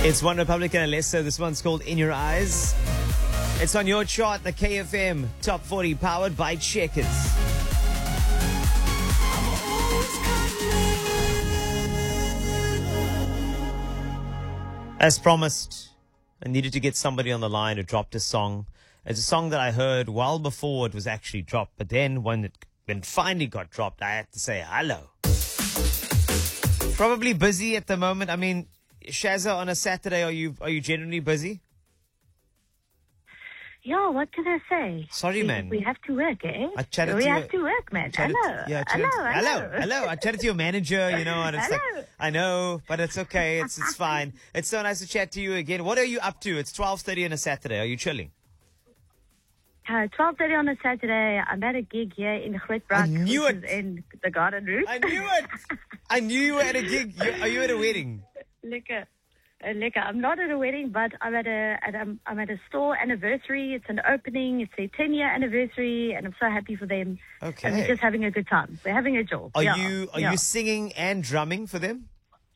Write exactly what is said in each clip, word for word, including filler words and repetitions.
It's One Republic and Alesso. This one's called In Your Eyes. It's on your chart, the K F M Top forty, powered by Checkers. As promised, I needed to get somebody on the line who dropped a song. It's a song that I heard well before it was actually dropped, but then when it, when it finally got dropped, I had to say hello. Probably busy at the moment. I mean, Shazza, on a Saturday, are you are you generally busy? Yeah, what can I say? Sorry, we, man. We have to work, eh? I chatted we to have your- to work, man. Chatted- Hello. yeah, I hello, chatted- hello. hello, hello. I chatted to your manager, you know, and it's Hello. like, I know, but it's okay. It's it's fine. It's so nice to chat to you again. What are you up to? It's twelve thirty on a Saturday. Are you chilling? Uh, twelve thirty on a Saturday. I'm at a gig here in Grootbrak. I knew which it. is in the Garden Route. I knew it. I knew you were at a gig. You, are you at a wedding? Lekker. Uh, lekker. I'm not at a wedding, but I'm at a at a, I'm at a store anniversary. It's an opening. It's their ten year anniversary, and I'm so happy for them. Okay. And we're just having a good time. We're having a job. Are yeah. you are yeah. you singing and drumming for them?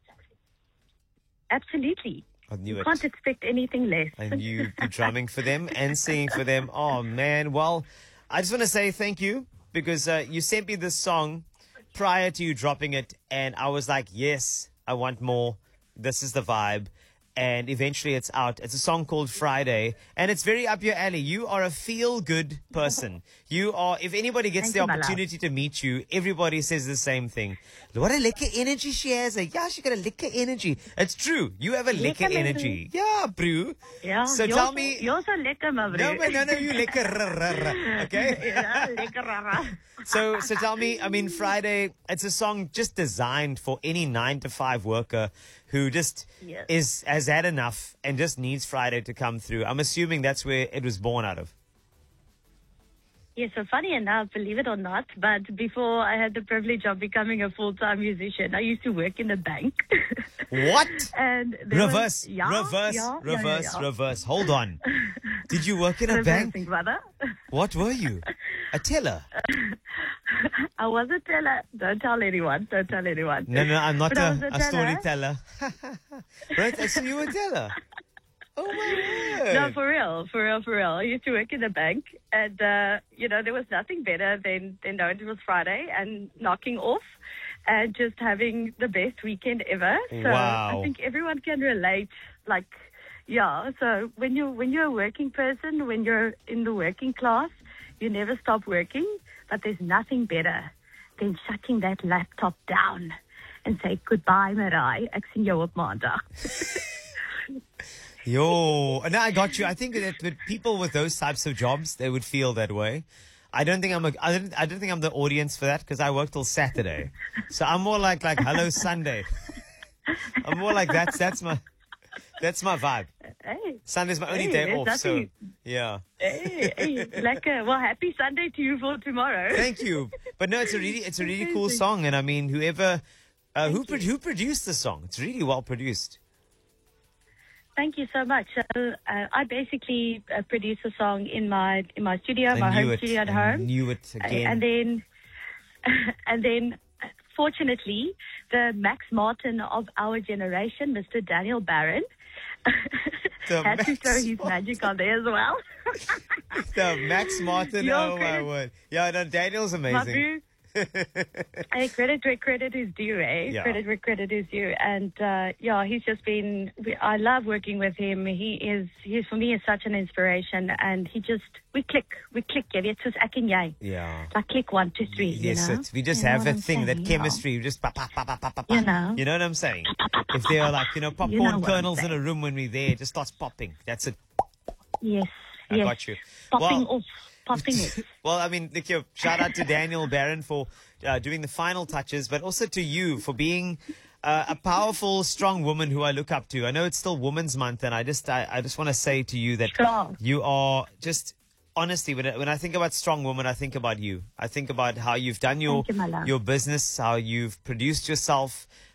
Absolutely. I knew You it. can't expect anything less. I knew you'd be drumming for them and singing for them. Oh, man. Well, I just want to say thank you because uh, you sent me this song prior to you dropping it, and I was like, yes, I want more. This is the vibe. And eventually it's out. It's a song called Friday, and it's very up your alley. You are a feel-good person. You are, if anybody gets Thank the you, my love. opportunity to meet you, everybody says the same thing. What a liquor energy she has. Like, yeah, she got a liquor energy. It's true. You have a liquor Lekker energy. Yeah, bro. Ja, So you're tell so- me. You're so lekker, my bro. No, but no, no, you liquor. Okay? Ja, lekker, rara. So, so tell me, I mean, Friday, it's a song just designed for any nine to five worker who just Yes. is has had enough and just needs Friday to come through. I'm assuming that's where it was born out of. Yeah, so funny enough, believe it or not, but before I had the privilege of becoming a full-time musician, I used to work in a bank. What? and there was- Reverse, ja, reverse, ja, ja, reverse, ja, ja. reverse. Hold on. Did you work in a bank? Reversing, brother. What were you? A teller? I was a teller. Don't tell anyone. Don't tell anyone. No, no, I'm not But I a, was a a teller. storyteller. Right? I see you were a teller. Oh, my word. No, for real, for real, for real. I used to work in a bank, and uh, you know there was nothing better than than knowing it was Friday and knocking off, and just having the best weekend ever. So Wow. I think everyone can relate. Like, yeah. So when you when you're a working person, when you're in the working class, you never stop working. But there's nothing better than shutting that laptop down and say goodbye, Marai. Ek sien jou op maandag. Yo, no, I got you. I think that with people with those types of jobs, they would feel that way. I don't think I'm a, I don't, I don't think I'm the audience for that because I work till Saturday. So I'm more like, like, hello Sunday. I'm more like that's, that's my, that's my vibe. Hey. Sunday's my only Hey, day there's off. So nothing- yeah. Hey, hey, lekker. Well, happy Sunday to you for tomorrow. Thank you. But no, it's a really, it's a really cool song. And I mean, whoever, uh, who, pro- who produced the song? It's really well produced. Thank you so much. So, uh, I basically uh, produce a song in my in my studio, my I home knew it. studio at I home, knew it Uh, again. and then and then, uh, fortunately, the Max Martin of our generation, Mister Daniel Barron, The had to Max throw his magic on there as well. The Max Martin, Your oh my credit- word. Yeah, no, Daniel's My amazing. boo. Hey, credit where credit is due, eh? Yeah. Credit where credit is due. And, uh, yeah, he's just been, we- I love working with him. He is, he for me is such an inspiration. And he just, we click, we click. Jy weet, soos ek en jy. Yeah. Like click one, two, three, you Yes, know? it's, we just You know have what that I'm thing, that saying? Yeah. chemistry. We just pa pa pa pa pa pa. pa. You know. You know what I'm saying? If they are like, you know, popcorn You know what I'm kernels in a saying. room when we're there, it just starts popping. That's it. Yes, I yes. got you. Popping Well- off, popping off. Well, I mean, look, here, shout out to Daniel Barron for uh, doing the final touches, but also to you for being uh, a powerful, strong woman who I look up to. I know it's still Women's Month, and I just, I, I just want to say to you that Strong. you are just. Honestly, when I, when I think about strong woman, I think about you. I think about how you've done your Thank you, my love. your business, how you've produced yourself,